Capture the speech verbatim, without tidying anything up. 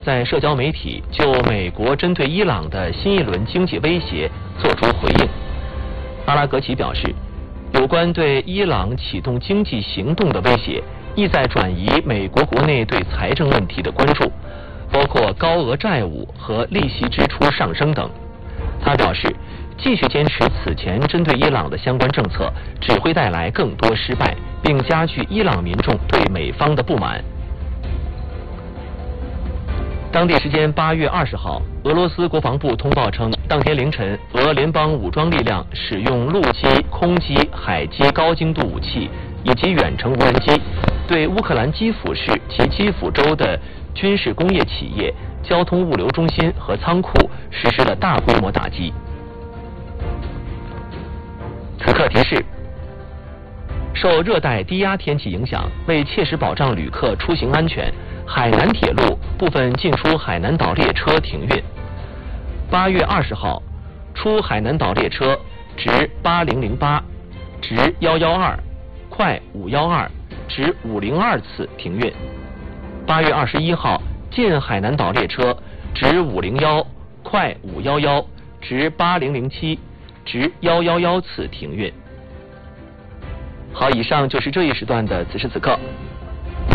在社交媒体就美国针对伊朗的新一轮经济威胁作出回应。阿拉格齐表示，有关对伊朗启动经济行动的威胁，意在转移美国国内对财政问题的关注，包括高额债务和利息支出上升等。他表示，继续坚持此前针对伊朗的相关政策，只会带来更多失败，并加剧伊朗民众对美方的不满。当地时间八月二十号，俄罗斯国防部通报称，当天凌晨，俄联邦武装力量使用陆基、空基、海基高精度武器以及远程无人机，对乌克兰基辅市及基辅州的军事工业企业、交通物流中心和仓库实施了大规模打击。此刻提示：受热带低压天气影响，为切实保障旅客出行安全，海南铁路部分进出海南岛列车停运。八月二十号，出海南岛列车直八零零八、直幺幺二、快五幺二、直五零二次停运。八月二十一号，进海南岛列车直五零幺、快五幺幺、直八零零七、直幺幺幺次停运。好，以上就是这一时段的此时此刻。